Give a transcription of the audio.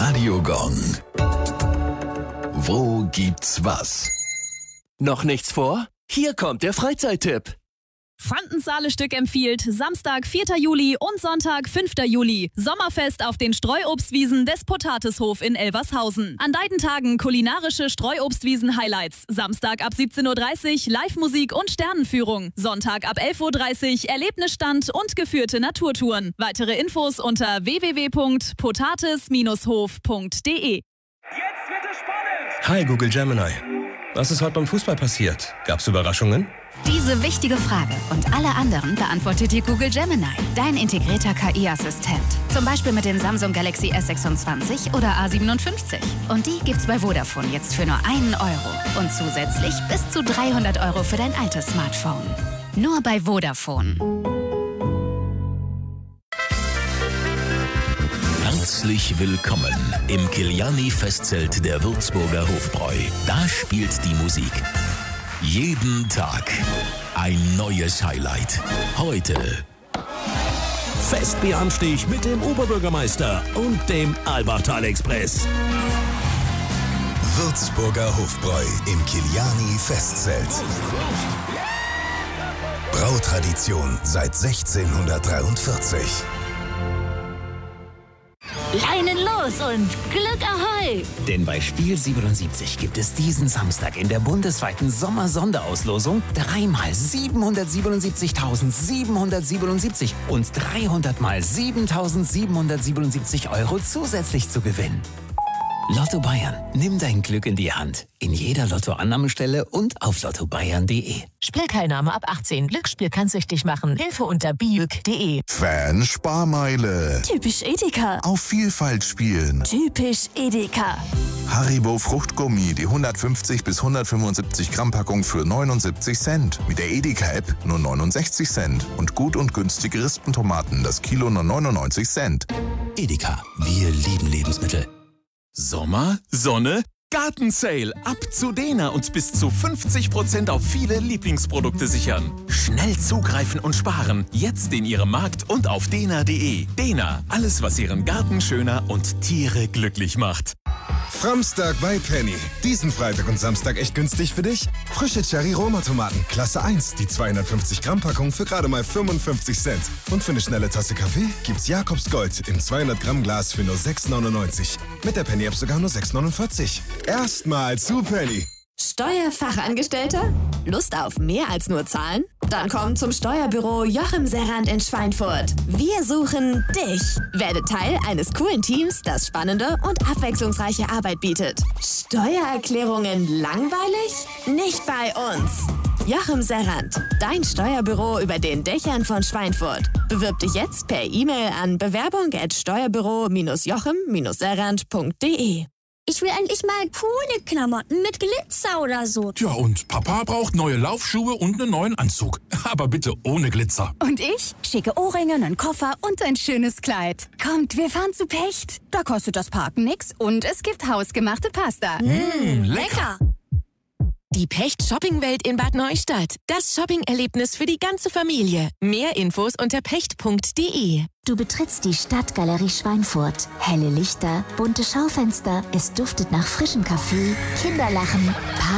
Radiogong. Wo gibt's was? Noch nichts vor? Hier kommt der Freizeittipp. Frankensaale-Stück empfiehlt Samstag, 4. Juli und Sonntag, 5. Juli. Sommerfest auf den Streuobstwiesen des Potateshof in Elvershausen. An beiden Tagen kulinarische Streuobstwiesen-Highlights. Samstag ab 17.30 Uhr Live-Musik und Sternenführung. Sonntag ab 11.30 Uhr Erlebnisstand und geführte Naturtouren. Weitere Infos unter www.potates-hof.de. Jetzt wird es spannend! Hi Google Gemini. Was ist heute beim Fußball passiert? Gab's Überraschungen? Diese wichtige Frage und alle anderen beantwortet dir Google Gemini, dein integrierter KI-Assistent. Zum Beispiel mit den Samsung Galaxy S26 oder A57. Und die gibt's bei Vodafone jetzt für nur €1 und zusätzlich bis zu €300 für dein altes Smartphone. Nur bei Vodafone. Herzlich willkommen im Kiliani-Festzelt der Würzburger Hofbräu. Da spielt die Musik. Jeden Tag ein neues Highlight. Heute Festbieranstich mit dem Oberbürgermeister und dem Albertal-Express. Würzburger Hofbräu im Kiliani-Festzelt. Brautradition seit 1643. Leinen los und Glück Ahoi! Denn bei Spiel 77 gibt es diesen Samstag in der bundesweiten Sommer-Sonderauslosung 3 mal 777.777 und 300 mal 7.777 € zusätzlich zu gewinnen. Lotto Bayern, nimm dein Glück in die Hand. In jeder Lottoannahmestelle und auf lottobayern.de. Spielteilnahme ab 18. Glücksspiel kann süchtig machen. Hilfe unter biüg.de. Fan-Sparmeile. Typisch Edeka. Auf Vielfalt spielen. Typisch Edeka. Haribo Fruchtgummi, die 150 bis 175 Gramm Packung für 79 Cent. Mit der Edeka-App nur 69 Cent. Und gut und günstige Rispentomaten, das Kilo nur 99 Cent. Edeka, wir lieben Lebensmittel. Sommer, Sonne, Gartensale. Ab zu Dena und bis zu 50% auf viele Lieblingsprodukte sichern. Schnell zugreifen und sparen. Jetzt in Ihrem Markt und auf dena.de. Dena, alles was Ihren Garten schöner und Tiere glücklich macht. Framstag bei Penny. Diesen Freitag und Samstag echt günstig für dich. Frische Cherry-Roma-Tomaten, Klasse 1, die 250 Gramm Packung für gerade mal 55 Cent. Und für eine schnelle Tasse Kaffee gibt's Jakobs Gold im 200 Gramm Glas für nur 6,99. Mit der Penny-App sogar nur 6,49. Erstmal zu Penny. Steuerfachangestellter? Lust auf mehr als nur Zahlen? Dann komm zum Steuerbüro Joachim Serrand in Schweinfurt. Wir suchen dich. Werde Teil eines coolen Teams, das spannende und abwechslungsreiche Arbeit bietet. Steuererklärungen langweilig? Nicht bei uns. Joachim Serrand, dein Steuerbüro über den Dächern von Schweinfurt. Bewirb dich jetzt per E-Mail an bewerbung@steuerbüro-joachim-serrand.de. Ich will endlich mal coole Klamotten mit Glitzer oder so. Tja, und Papa braucht neue Laufschuhe und einen neuen Anzug. Aber bitte ohne Glitzer. Und ich? Schicke Ohrringe, einen Koffer und ein schönes Kleid. Kommt, wir fahren zu Pecht. Da kostet das Parken nix und es gibt hausgemachte Pasta. Lecker. Die Pecht Shoppingwelt in Bad Neustadt. Das Shopping-Erlebnis für die ganze Familie. Mehr Infos unter pecht.de. Du betrittst die Stadtgalerie Schweinfurt. Helle Lichter, bunte Schaufenster, es duftet nach frischem Kaffee, Kinderlachen,